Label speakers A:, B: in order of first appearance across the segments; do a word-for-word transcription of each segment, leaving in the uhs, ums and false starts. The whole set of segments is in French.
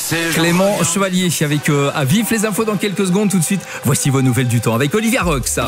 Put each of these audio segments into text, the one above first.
A: Clément Chevalier avec euh, à vif les infos dans quelques secondes. Tout de suite, voici vos nouvelles du temps avec Olivia Rox.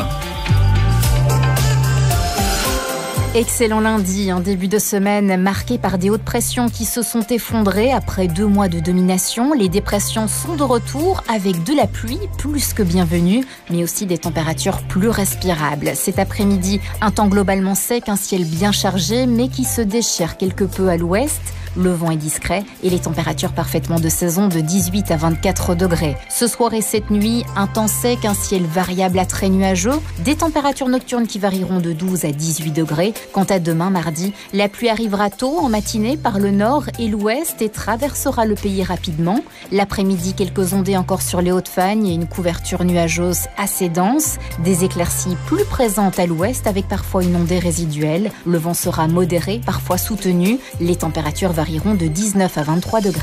B: Excellent lundi, un début de semaine marqué par des hautes pressions qui se sont effondrées après deux mois de domination. Les dépressions sont de retour avec de la pluie plus que bienvenue, mais aussi des températures plus respirables. Cet après-midi, un temps globalement sec, un ciel bien chargé, mais qui se déchire quelque peu à l'ouest. Le vent est discret et les températures parfaitement de saison de dix-huit à vingt-quatre degrés. Ce soir et cette nuit, un temps sec, un ciel variable à très nuageux, des températures nocturnes qui varieront de douze à dix-huit degrés. Quant à demain, mardi, la pluie arrivera tôt en matinée par le nord et l'ouest et traversera le pays rapidement. L'après-midi, quelques ondées encore sur les Hauts-de-Fagne et une couverture nuageuse assez dense. Des éclaircies plus présentes à l'ouest avec parfois une ondée résiduelle. Le vent sera modéré, parfois soutenu. Les températures varieront de dix-neuf à vingt-trois degrés.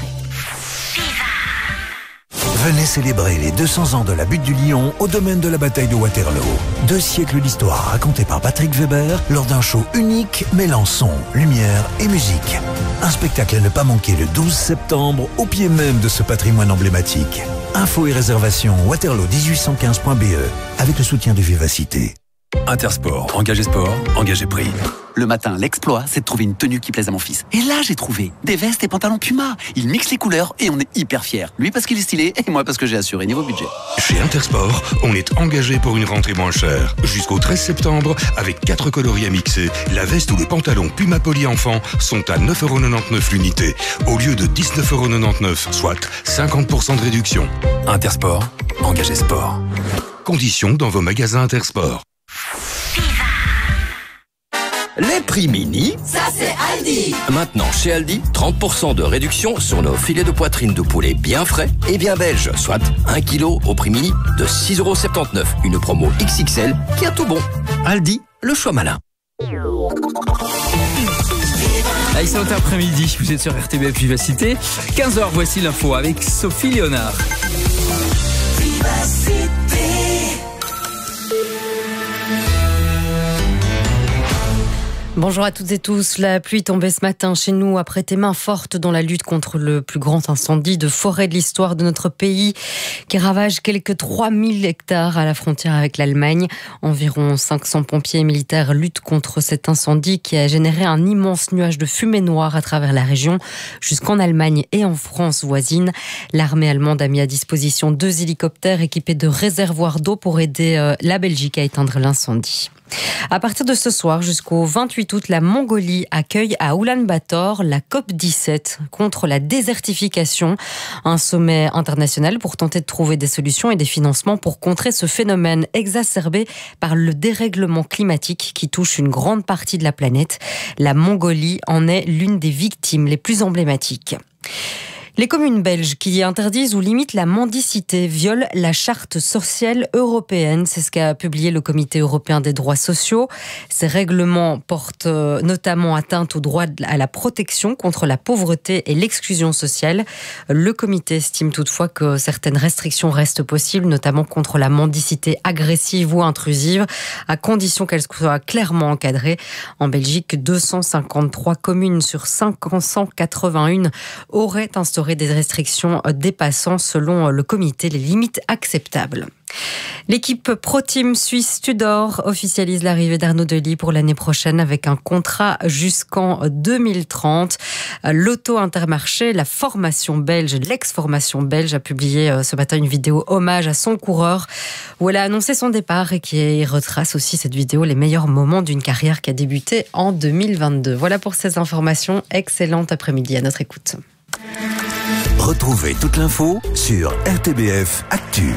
C: Venez célébrer les deux cents ans de la butte du Lion au domaine de la bataille de Waterloo. Deux siècles d'histoire racontés par Patrick Weber lors d'un show unique mêlant son, lumière et musique. Un spectacle à ne pas manquer le douze septembre au pied même de ce patrimoine emblématique. Infos et réservations waterloo dix-huit cent quinze point b e avec le soutien de Vivacité.
D: Intersport, engagé sport, engagé prix.
E: Le matin, l'exploit, c'est de trouver une tenue qui plaise à mon fils. Et là, j'ai trouvé des vestes et pantalons Puma. Ils mixent les couleurs et on est hyper fiers. Lui parce qu'il est stylé et moi parce que j'ai assuré niveau budget.
F: Chez Intersport, on est engagé pour une rentrée moins chère. Jusqu'au treize septembre, avec quatre coloris à mixer, la veste ou le pantalon Puma Poly Enfant sont à neuf euros quatre-vingt-dix-neuf l'unité, au lieu de dix-neuf euros quatre-vingt-dix-neuf, soit cinquante pour cent de réduction.
D: Intersport, engagé sport.
F: Conditions dans vos magasins Intersport.
G: Les prix mini,
H: ça c'est Aldi.
G: Maintenant chez Aldi, trente pour cent de réduction sur nos filets de poitrine de poulet bien frais et bien belges, soit un kilo au prix mini de six euros soixante-dix-neuf. Une promo X X L qui a tout bon. Aldi, le choix malin.
A: Excellent après-midi, vous êtes sur R T B F Vivacité. quinze heures, voici l'info avec Sophie Léonard. Vivacité.
I: Bonjour à toutes et tous. La pluie tombée ce matin chez nous a prêté main forte dans la lutte contre le plus grand incendie de forêt de l'histoire de notre pays qui ravage quelques trois mille hectares à la frontière avec l'Allemagne. Environ cinq cents pompiers et militaires luttent contre cet incendie qui a généré un immense nuage de fumée noire à travers la région jusqu'en Allemagne et en France voisine. L'armée allemande a mis à disposition deux hélicoptères équipés de réservoirs d'eau pour aider la Belgique à éteindre l'incendie. À partir de ce soir jusqu'au vingt-huit août, la Mongolie accueille à Oulan-Bator la COP dix-sept contre la désertification, un sommet international pour tenter de trouver des solutions et des financements pour contrer ce phénomène exacerbé par le dérèglement climatique qui touche une grande partie de la planète. La Mongolie en est l'une des victimes les plus emblématiques. Les communes belges qui interdisent ou limitent la mendicité violent la charte sociale européenne. C'est ce qu'a publié le Comité européen des droits sociaux. Ces règlements portent notamment atteinte au droit à la protection contre la pauvreté et l'exclusion sociale. Le comité estime toutefois que certaines restrictions restent possibles, notamment contre la mendicité agressive ou intrusive, à condition qu'elle soit clairement encadrée. En Belgique, deux cent cinquante-trois communes sur cinq cent quatre-vingt-un auraient instauré des restrictions dépassant, selon le comité, les limites acceptables. L'équipe Pro Team Suisse Tudor officialise l'arrivée d'Arnaud Delis pour l'année prochaine avec un contrat jusqu'en deux mille trente. L'Auto Intermarché, la formation belge, l'ex-formation belge, a publié ce matin une vidéo hommage à son coureur où elle a annoncé son départ et qui retrace aussi cette vidéo les meilleurs moments d'une carrière qui a débuté en deux mille vingt-deux. Voilà pour ces informations. Excellent après-midi à notre écoute.
C: Retrouvez toute l'info sur R T B F Actu.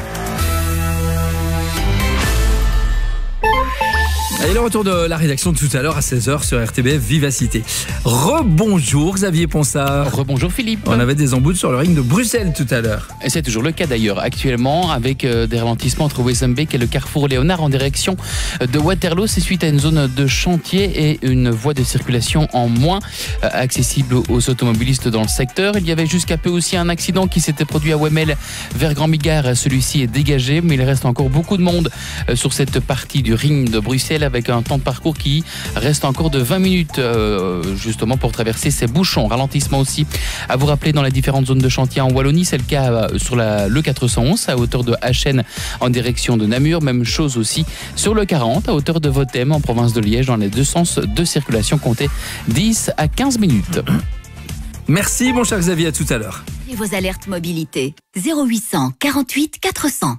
A: Et le retour de la rédaction de tout à l'heure à seize heures sur R T B F Vivacité. Rebonjour Xavier Ponsard.
J: Rebonjour Philippe.
A: On avait des embouts sur le ring de Bruxelles tout à l'heure.
J: Et c'est toujours le cas d'ailleurs actuellement avec euh, des ralentissements entre Wezenbeek et le carrefour Léonard en direction de Waterloo. C'est suite à une zone de chantier et une voie de circulation en moins euh, accessible aux automobilistes dans le secteur. Il y avait jusqu'à peu aussi un accident qui s'était produit à Wemmel vers Grand Bigard. Celui-ci est dégagé mais il reste encore beaucoup de monde euh, sur cette partie du ring de Bruxelles avec avec un temps de parcours qui reste encore de vingt minutes euh, justement pour traverser ces bouchons. Ralentissement aussi à vous rappeler dans les différentes zones de chantier en Wallonie. C'est le cas sur la, le quatre cent onze à hauteur de Achen en direction de Namur. Même chose aussi sur le quarante à hauteur de Votem en province de Liège dans les deux sens de circulation. Comptez dix à quinze minutes.
A: Merci mon cher Xavier, à tout à l'heure.
H: Et vos alertes mobilité zéro huit cent quarante-huit quatre cents.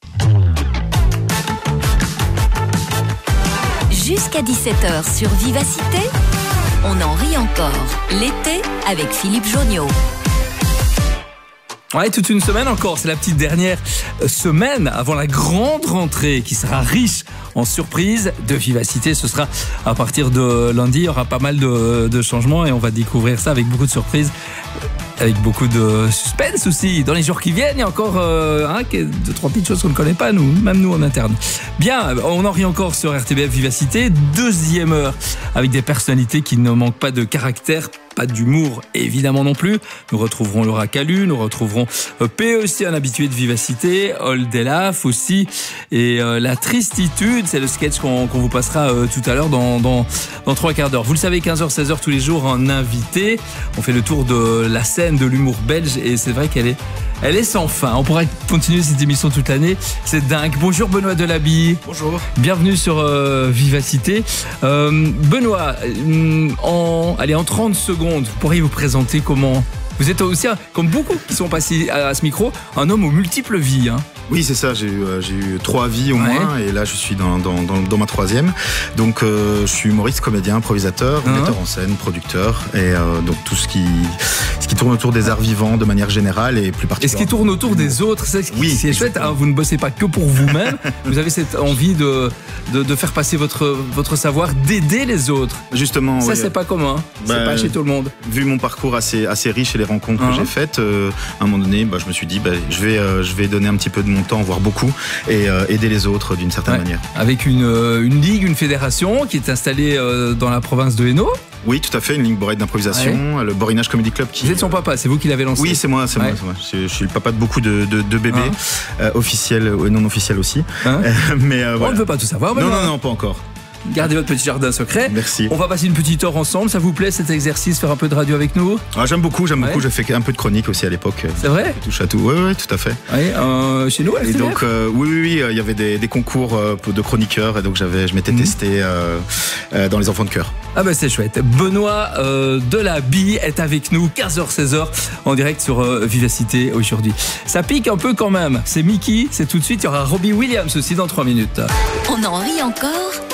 H: Jusqu'à dix-sept heures sur Vivacité, on en rit encore. L'été avec Philippe Jonniot.
A: Ouais, toute une semaine encore, c'est la petite dernière semaine avant la grande rentrée qui sera riche en surprises de Vivacité. Ce sera à partir de lundi, il y aura pas mal de, de changements et on va découvrir ça avec beaucoup de surprises, avec beaucoup de suspense aussi. Dans les jours qui viennent, il y a encore euh, hein, deux, trois petites choses qu'on ne connaît pas, nous, même nous en interne. Bien, on en rit encore sur R T B F Vivacité, deuxième heure avec des personnalités qui ne manquent pas de caractère, pas d'humour évidemment non plus. Nous retrouverons Laura Calu, nous retrouverons P aussi, un habitué de Vivacité, Oldelaf aussi, et euh, la tristitude, c'est le sketch qu'on, qu'on vous passera euh, tout à l'heure dans, dans, dans trois quarts d'heure. Vous le savez, quinze heures, seize heures tous les jours en invité. On fait le tour de la scène de l'humour belge et c'est vrai qu'elle est Elle est sans fin. On pourrait continuer cette émission toute l'année. C'est dingue. Bonjour Benoît Delabille.
K: Bonjour. Bienvenue
A: sur euh, Vivacité. Euh, Benoît, en, allez, en trente secondes, vous pourriez vous présenter comment ? Vous êtes aussi, comme beaucoup qui sont passés à, à ce micro, un homme aux multiples vies. Hein.
K: Oui, c'est ça. J'ai eu, euh, j'ai eu trois vies au ouais. moins, et là je suis dans, dans, dans, dans ma troisième. Donc euh, je suis humoriste, comédien, improvisateur, uh-huh. metteur en scène, producteur, et euh, donc tout ce qui, ce qui tourne autour des arts vivants de manière générale et plus particulièrement.
A: Et ce qui tourne autour des autres, c'est ce qui oui, c'est chouette. Hein, vous ne bossez pas que pour vous-même. Vous avez cette envie de, de, de faire passer votre, votre savoir, d'aider les autres.
K: Justement.
A: Ça
K: ouais.
A: c'est pas commun. Bah, c'est pas chez tout le monde.
K: Vu mon parcours assez, assez riche et les rencontres uh-huh. que j'ai faites, euh, à un moment donné, bah, je me suis dit, bah, je vais, euh, je vais donner un petit peu de mon temps, voire beaucoup, et euh, aider les autres d'une certaine ouais. manière.
A: Avec une, euh, une ligue, une fédération qui est installée euh, dans la province de Hainaut.
K: Oui, tout à fait, une ligue borette d'improvisation, ouais. le Borinage Comedy Club. Qui...
A: Vous êtes son papa, c'est vous qui l'avez lancé?
K: Oui, c'est moi, c'est ouais. moi. C'est moi. Je, je suis le papa de beaucoup de, de, de bébés, hein. euh, officiels et non officiels aussi.
A: Hein
K: Mais euh, voilà.
A: On ne veut pas tout savoir.
K: Non, non, non, pas encore.
A: Gardez votre petit jardin secret.
K: Merci.
A: On va passer une petite heure ensemble. Ça vous plaît cet exercice, faire un peu de radio avec nous?
K: Ah, j'aime beaucoup, j'aime ouais. beaucoup. J'ai fait un peu de chronique aussi à l'époque.
A: C'est vrai?
K: Touche à tout. Oui, oui, tout à fait.
A: Ouais, euh, chez nous,
K: et donc, euh, oui, oui, oui, il y avait des, des concours euh, de chroniqueurs et donc j'avais, je m'étais mmh. testé euh, euh, dans les enfants de chœur.
A: Ah ben c'est chouette. Benoît euh, Delabille est avec nous, quinze heures seize heures en direct sur euh, Vivacité aujourd'hui. Ça pique un peu quand même. C'est Mickey, c'est tout de suite. Il y aura Robbie Williams aussi dans trois minutes.
H: On en rit encore.